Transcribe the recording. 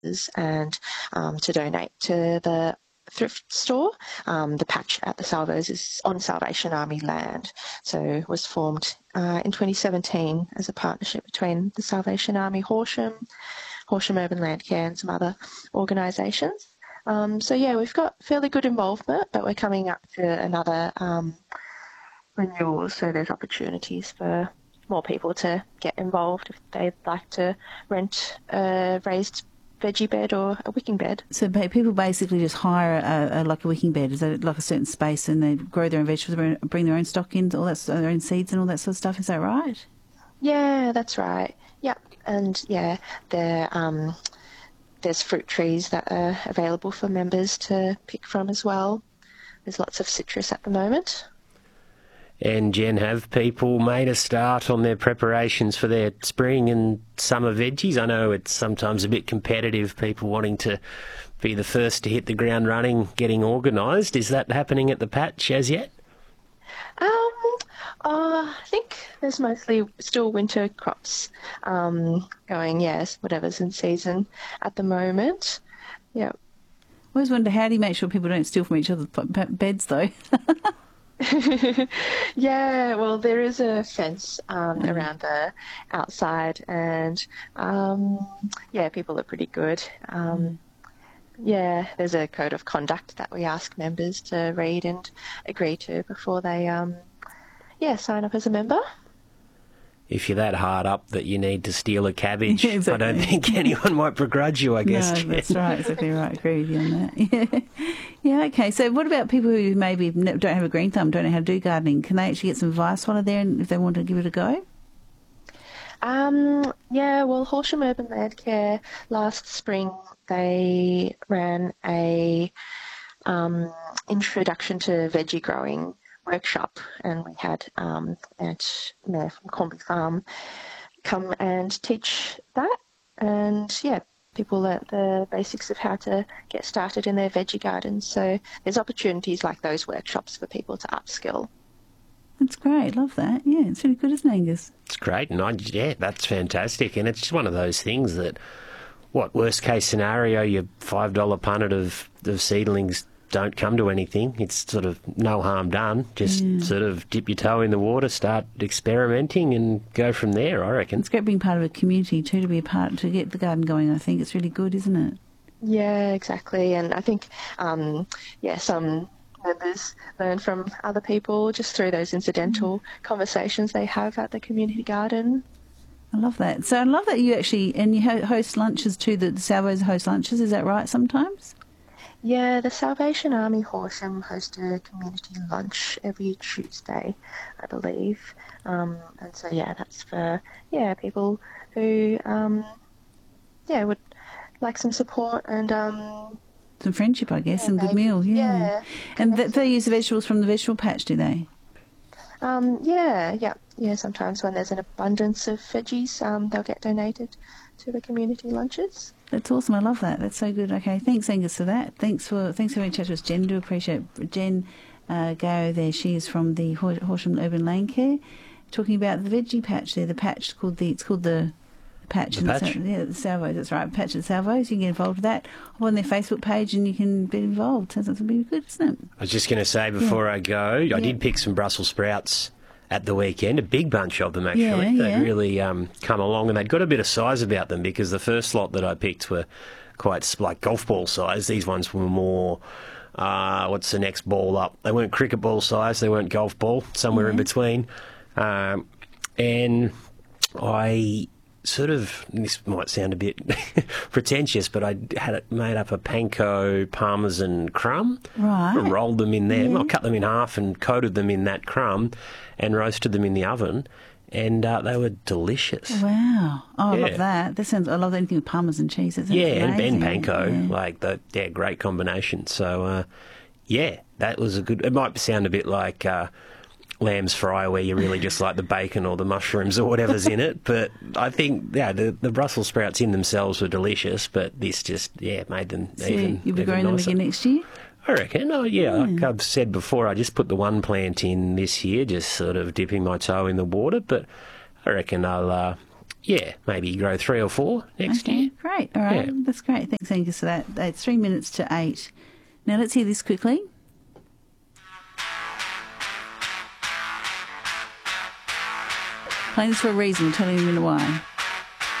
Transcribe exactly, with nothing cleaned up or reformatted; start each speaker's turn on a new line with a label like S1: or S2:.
S1: and um, to donate to the thrift store. Um, the patch at the Salvos is on Salvation Army land, so it was formed uh, in twenty seventeen as a partnership between the Salvation Army, Horsham, Horsham Urban Landcare and some other organisations. Um, so yeah, we've got fairly good involvement, but we're coming up to another um, renewal, so there's opportunities for more people to get involved if they'd like to rent a raised veggie bed or a wicking bed.
S2: So people basically just hire a, a, like a wicking bed, is that like a certain space, and they grow their own vegetables, bring their own stock in, all that, their own seeds and all that sort of stuff, is that right?
S1: Yeah, that's right. Yep. And yeah, there, um, there's fruit trees that are available for members to pick from as well. There's lots of citrus at the moment.
S3: And Jen, have people made a start on their preparations for their spring and summer veggies? I know it's sometimes a bit competitive, people wanting to be the first to hit the ground running, getting organised. Is that happening at the patch as yet?
S1: Um, uh, I think there's mostly still winter crops um, going, yes, whatever's in season at the moment. Yeah. I
S2: always wonder, how do you make sure people don't steal from each other's beds, though?
S1: Yeah, well, there is a fence um, mm. around the outside, and um, yeah, people are pretty good. Um, mm. Yeah, there's a code of conduct that we ask members to read and agree to before they, um, yeah, sign up as a member.
S3: If you're that hard up that you need to steal a cabbage,
S2: yeah, exactly.
S3: I don't think anyone might begrudge you, I guess.
S2: No,
S3: Jen.
S2: That's right, exactly right. I agree with you on that. Yeah. Yeah, okay. So what about people who maybe don't have a green thumb, don't know how to do gardening? Can they actually get some advice while they're there if they want to give it a go?
S1: Um, yeah, well, Horsham Urban Landcare last spring, they ran a um, introduction to veggie growing workshop, and we had um, at Mayor from Cornby Farm come and teach that, and yeah, people learnt the basics of how to get started in their veggie gardens. So there's opportunities like those workshops for people to upskill.
S2: That's great, love that. Yeah, it's really good, isn't it, Angus?
S3: It's great, and I, yeah, that's fantastic, and it's just one of those things that, what, worst case scenario, your five dollar punnet of, of seedlings don't come to anything. It's sort of no harm done. Just yeah. sort of dip your toe in the water, start experimenting and go from there, I reckon.
S2: It's great being part of a community too, to be a part, to get the garden going. I think it's really good, isn't it?
S1: Yeah, exactly. And I think, um, yeah, some members learn from other people just through those incidental mm. conversations they have at the community garden.
S2: I love that. So I love that you actually, and you host lunches too, the Salvos host lunches, is that right sometimes?
S1: Yeah, the Salvation Army Horsham host a community lunch every Tuesday, I believe. Um, and so, yeah, that's for, yeah, people who, um, yeah, would like some support and... Um,
S2: some friendship, I guess,
S1: yeah,
S2: and good meal, yeah.
S1: yeah
S2: and th- they use the vegetables from the vegetable patch, do they?
S1: Um, yeah, yeah, yeah. Sometimes when there's an abundance of veggies, um, they'll get donated to the community lunches.
S2: That's awesome. I love that. That's so good. Okay, thanks, Angus, for that. Thanks for thanks for having a chat to us, Jen. Do appreciate Jen uh, Gao there. She is from the Horsham Urban Landcare, talking about the veggie patch there. The patch called the it's called the patch.
S3: The patch.
S2: The, yeah, the Salvos. That's right. Patch at the Salvos. You can get involved with that. Hop on their Facebook page and you can be involved. Sounds like it'll be good, isn't it?
S3: I was just going to say before yeah. I go, I yeah. did pick some Brussels sprouts at the weekend, a big bunch of them actually.
S2: Yeah,
S3: They'd
S2: yeah.
S3: really um, come along, and they'd got a bit of size about them because the first lot that I picked were quite like golf ball size. These ones were more, uh, what's the next ball up? They weren't cricket ball size, they weren't golf ball, somewhere
S2: yeah.
S3: in between. Um, and I sort of, this might sound a bit pretentious, but I had it made up a panko parmesan crumb.
S2: Right.
S3: I rolled them in there.
S2: Yeah.
S3: I cut them in half and coated them in that crumb and roasted them in the oven, and uh, they were delicious.
S2: Wow. Oh, I
S3: yeah.
S2: love that. That sounds, I love anything with parmesan cheese. That sounds
S3: yeah, and, and
S2: amazing.
S3: panko,
S2: yeah.
S3: like the yeah, great combination. So, uh, yeah, that was a good. It might sound a bit like uh, lamb's fry, where you really just like the bacon or the mushrooms or whatever's in it. But I think yeah, the, the Brussels sprouts in themselves were delicious, but this just yeah made them
S2: so
S3: even.
S2: You'll be
S3: even
S2: growing
S3: nicer.
S2: them again next year?
S3: I reckon. Oh, yeah,
S2: yeah.
S3: Like I've said before, I just put the one plant in this year, just sort of dipping my toe in the water. But I reckon I'll uh, yeah, maybe grow three or four next
S2: Okay,
S3: year.
S2: great. All right,
S3: Yeah.
S2: that's great. Thanks, Angus, for that. It's three minutes to eight. Now let's hear this quickly. Playing this for a reason. We'll tell you in a minute why.